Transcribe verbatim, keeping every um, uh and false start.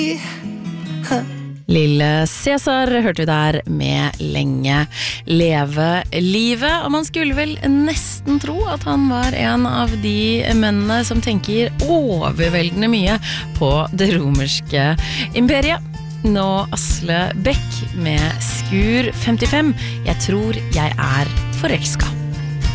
Lille Cæsar hørte vi der med Lenge leve livet, og man skulle vel nesten tro at han var en av de mennene som tenker overveldende mye på det romerske imperiet. Nå Asle Beck med Skur femtifem, jeg tror jeg er forelsket.